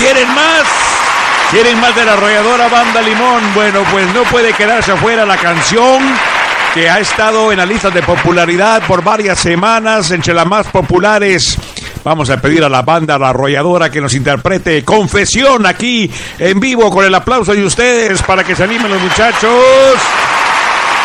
¿Quieren más? ¿Quieren más de la arrolladora Banda Limón? Bueno, pues no puede quedarse afuera la canción que ha estado en las listas de popularidad por varias semanas, entre las más populares. Vamos a pedir a la banda La Arrolladora que nos interprete Confesión aquí en vivo con el aplauso de ustedes para que se animen los muchachos.